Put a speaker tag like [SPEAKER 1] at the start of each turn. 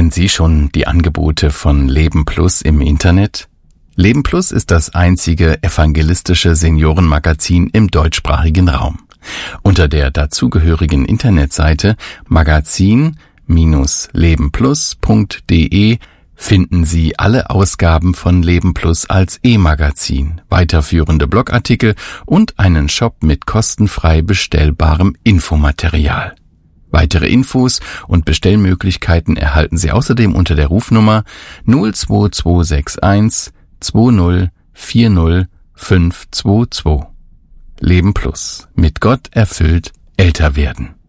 [SPEAKER 1] Kennen Sie schon die Angebote von Leben Plus im Internet? Leben Plus ist das einzige evangelistische Seniorenmagazin im deutschsprachigen Raum. Unter der dazugehörigen Internetseite magazin-lebenplus.de finden Sie alle Ausgaben von Leben Plus als E-Magazin, weiterführende Blogartikel und einen Shop mit kostenfrei bestellbarem Infomaterial. Weitere Infos und Bestellmöglichkeiten erhalten Sie außerdem unter der Rufnummer 02261 20 40 522. Leben Plus. Mit Gott erfüllt älter werden.